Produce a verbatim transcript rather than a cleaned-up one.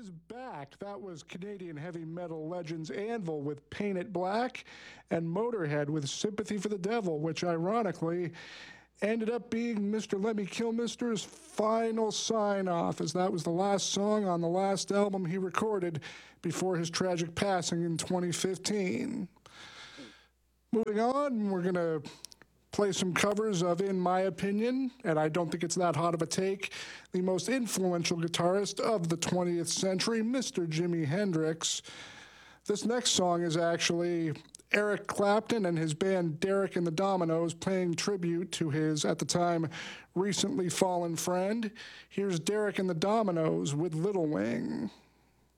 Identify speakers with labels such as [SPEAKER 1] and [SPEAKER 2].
[SPEAKER 1] is back. That was Canadian heavy metal legends Anvil with Paint It Black and Motorhead with Sympathy for the Devil, which ironically ended up being Mister Let Me Kill Mister's final sign-off, as that was the last song on the last album he recorded before his tragic passing in twenty fifteen. Moving on, we're going to play some covers of, in my opinion, and I don't think it's that hot of a take, the most influential guitarist of the twentieth century, Mister Jimi Hendrix. This next song is actually Eric Clapton and his band Derek and the Dominos paying tribute to his, at the time, recently fallen friend. Here's Derek and the Dominos with Little Wing.